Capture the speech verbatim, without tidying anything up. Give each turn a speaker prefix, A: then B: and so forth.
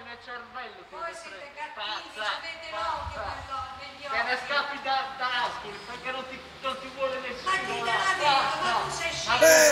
A: nel cervello.
B: Voi siete cattivi, avete l'occhio negli occhi.
A: Te ne scappi da, da Ascoli perché non ti, non ti vuole nessuno.
B: Ma dite la verità, ma tu sei scemo.